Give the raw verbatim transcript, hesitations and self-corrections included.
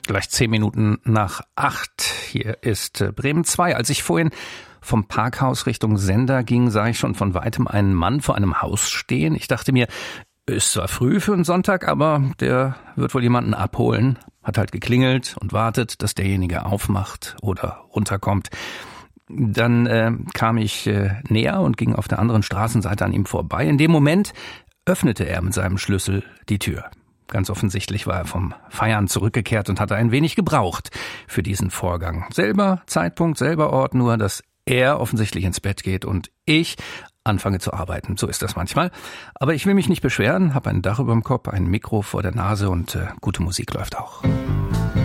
Gleich zehn Minuten nach acht. Hier ist Bremen zwei. Als ich vorhin vom Parkhaus Richtung Sender ging, sah ich schon von weitem einen Mann vor einem Haus stehen. Ich dachte mir, ist zwar früh für einen Sonntag, aber der wird wohl jemanden abholen. Hat halt geklingelt und wartet, dass derjenige aufmacht oder runterkommt. Dann äh, kam ich äh, näher und ging auf der anderen Straßenseite an ihm vorbei. In dem Moment öffnete er mit seinem Schlüssel die Tür. Ganz offensichtlich war er vom Feiern zurückgekehrt und hatte ein wenig gebraucht für diesen Vorgang. Selber Zeitpunkt, selber Ort, nur dass er offensichtlich ins Bett geht und ich anfange zu arbeiten. So ist das manchmal. Aber ich will mich nicht beschweren, habe ein Dach über dem Kopf, ein Mikro vor der Nase und äh, gute Musik läuft auch.